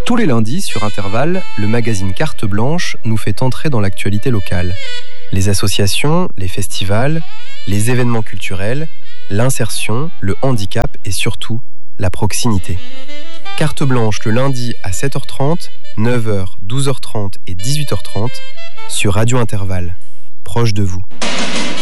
Tous les lundis, sur Intervalle, le magazine Carte Blanche nous fait entrer dans l'actualité locale. Les associations, les festivals, les événements culturels, l'insertion, le handicap et surtout, la proximité. Carte Blanche le lundi à 7h30, 9h, 12h30 et 18h30 sur Radio Intervalle, proche de vous.